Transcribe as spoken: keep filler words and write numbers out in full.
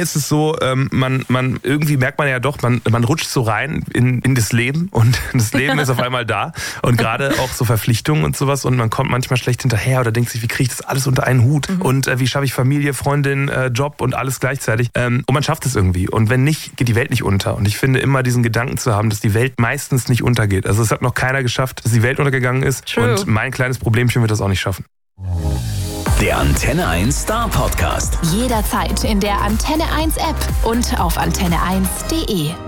ist es so, ähm, man, man irgendwie merkt man ja doch, man, man rutscht so rein in, in das Leben und das Leben ist auf einmal da und gerade auch so Verpflichtungen und sowas und man kommt manchmal schlecht hinterher oder denkt sich, wie kriege ich das alles unter einen Hut mhm. und äh, wie schaffe ich Familie, Freundin, äh, Job und alles gleichzeitig ähm, und man schafft es irgendwie und wenn nicht, geht die Welt nicht unter und ich finde immer diesen Gedanken zu haben, dass die Welt meistens nicht untergeht. Also es hat noch keiner geschafft, dass die Welt untergegangen ist True. Und mein kleines Problemchen wird das auch nicht schaffen. Der Antenne eins Star Podcast. Jederzeit in der Antenne eins App und auf antenne eins punkt de.